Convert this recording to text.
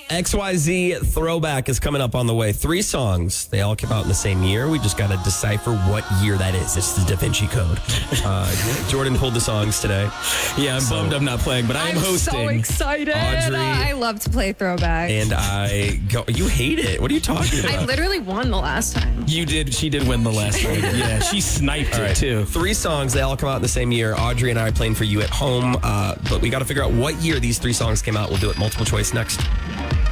XYZ Throwback is coming up on the way. 3 songs. They all came out in the same year. We just got to decipher what year that is. It's the Da Vinci Code. Jordan pulled the songs today. Yeah, I'm bummed I'm not playing, but I am hosting. I'm so excited. Audrey. I love to play throwback. And you hate it. What are you talking about? I literally won the last time. You did. She did win the last one. Yeah, she sniped it too. 3 songs. They all come out in the same year. Audrey and I are playing for you at home. But we got to figure out what year these 3 songs came out. We'll do it multiple choice next.